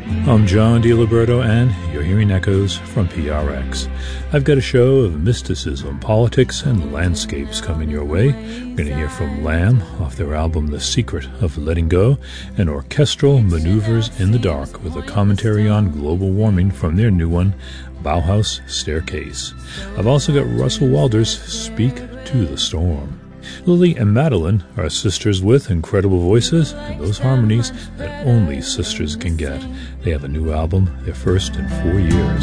I'm John DiLiberto, and you're hearing echoes from PRX. I've got a show of mysticism, politics, and landscapes coming your way. We're going to hear from Lamb off their album The Secret of Letting Go, and orchestral maneuvers in the dark with a commentary on global warming from their new one, Bauhaus Staircase. I've also got Russell Walder's Speak to the Storm. Lily and Madeline are sisters with incredible voices and those harmonies that only sisters can get. They have a new album, their first in 4 years.